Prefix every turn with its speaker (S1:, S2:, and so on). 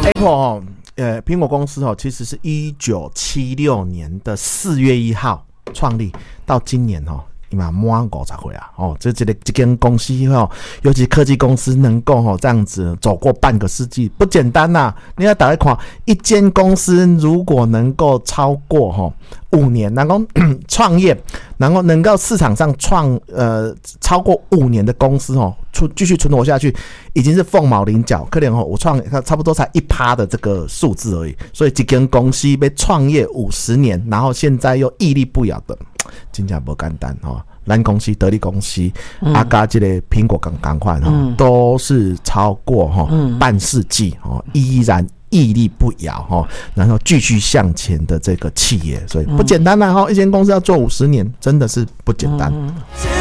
S1: Apple 苹果公司其实是1976年的4月1号创立，到今年满50岁啊！这间公司尤其科技公司能够这样子走过半个世纪，不简单呐！你要打开看，一间公司如果能够超过5年，然后创业，然后能够市场上超过5年的公司继续存活下去，已经是凤毛麟角。可能我差不多才1%的这个数字而已。所以这间公司被创业50年，然后现在又屹立不摇的。真的不简单咱公司德利公司跟这个苹果同款都是超过半世纪依然屹立不摇然后继续向前的这个企业，所以不简单一间公司要做50年真的是不简单。